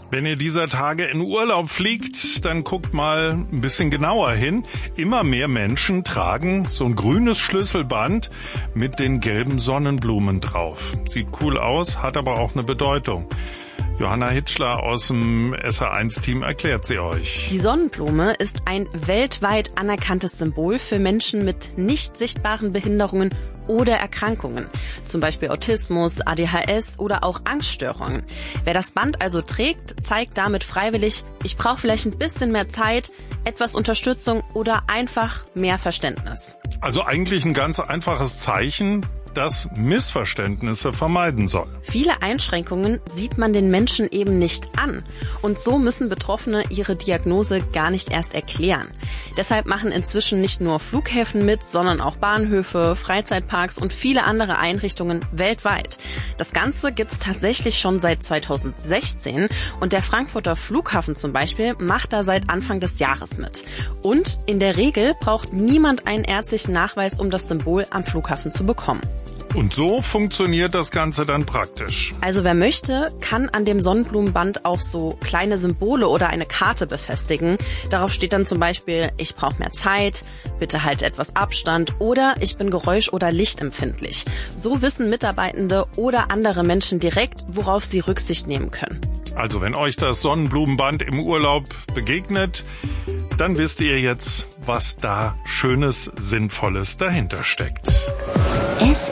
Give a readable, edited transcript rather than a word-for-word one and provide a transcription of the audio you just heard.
Wenn ihr dieser Tage in Urlaub fliegt, dann guckt mal ein bisschen genauer hin. Immer mehr Menschen tragen so ein grünes Schlüsselband mit den gelben Sonnenblumen drauf. Sieht cool aus, hat aber auch eine Bedeutung. Johanna Hitschler aus dem SR1-Team erklärt sie euch. Die Sonnenblume ist ein weltweit anerkanntes Symbol für Menschen mit nicht sichtbaren Behinderungen oder Erkrankungen, zum Beispiel Autismus, ADHS oder auch Angststörungen. Wer das Band also trägt, zeigt damit freiwillig, ich brauche vielleicht ein bisschen mehr Zeit, etwas Unterstützung oder einfach mehr Verständnis. Also eigentlich ein ganz einfaches Zeichen, das Missverständnisse vermeiden soll. Viele Einschränkungen sieht man den Menschen eben nicht an. Und so müssen Betroffene ihre Diagnose gar nicht erst erklären. Deshalb machen inzwischen nicht nur Flughäfen mit, sondern auch Bahnhöfe, Freizeitparks und viele andere Einrichtungen weltweit. Das Ganze gibt's tatsächlich schon seit 2016 und der Frankfurter Flughafen zum Beispiel macht da seit Anfang des Jahres mit. Und in der Regel braucht niemand einen ärztlichen Nachweis, um das Symbol am Flughafen zu bekommen. Und so funktioniert das Ganze dann praktisch. Also wer möchte, kann an dem Sonnenblumenband auch so kleine Symbole oder eine Karte befestigen. Darauf steht dann zum Beispiel, ich brauche mehr Zeit, bitte halte etwas Abstand oder ich bin geräusch- oder lichtempfindlich. So wissen Mitarbeitende oder andere Menschen direkt, worauf sie Rücksicht nehmen können. Also wenn euch das Sonnenblumenband im Urlaub begegnet, dann wisst ihr jetzt, was da Schönes, Sinnvolles dahinter steckt.